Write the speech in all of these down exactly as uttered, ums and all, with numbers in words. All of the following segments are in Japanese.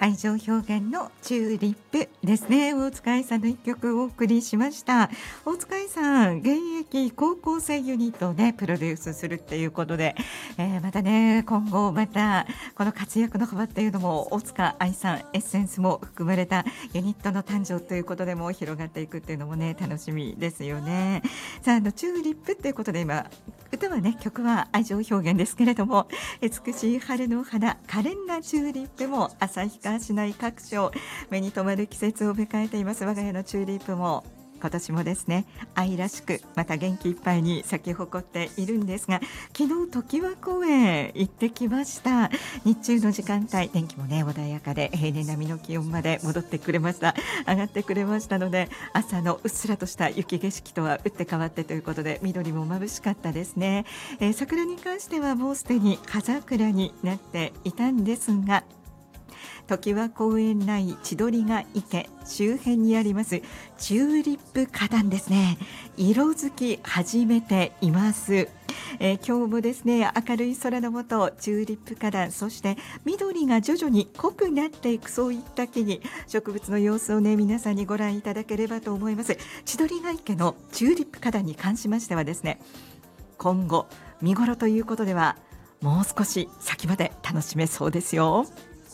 愛情表現のチューリップですね。大塚愛さんの一曲をお送りしました。大塚愛さん、現役高校生ユニットをねプロデュースするっていうことで、えー、またね今後またこの活躍の幅っていうのも大塚愛さんエッセンスも含まれたユニットの誕生ということでも広がっていくっていうのもね楽しみですよね。さあ、あのチューリップっていうことで今歌はね曲は愛情表現ですけれども、美しい春の花可憐なチューリップも旭川市内各所目に留まる季節を迎えています。我が家のチューリップも今年もですね愛らしくまた元気いっぱいに咲き誇っているんですが、昨日常盤公園行ってきました。日中の時間帯天気もね穏やかで平年並みの気温まで戻ってくれました上がってくれましたので、朝のうっすらとした雪景色とは打って変わってということで緑も眩しかったですね。えー、桜に関してはもうすでに葉桜になっていたんですが、常盤公園内千鳥ヶ池周辺にありますチューリップ花壇ですね、色づき始めています。えー、今日もですね明るい空の下チューリップ花壇、そして緑が徐々に濃くなっていく、そういった木々植物の様子をね皆さんにご覧いただければと思います。千鳥ヶ池のチューリップ花壇に関しましてはですね、今後見頃ということではもう少し先まで楽しめそうですよ。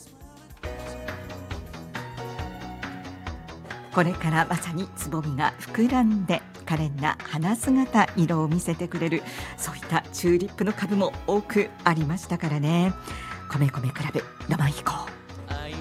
これからまさにつぼみが膨らんで可憐な花姿色を見せてくれる、そういったチューリップの株も多くありましたからね。米米クラブロマン飛行。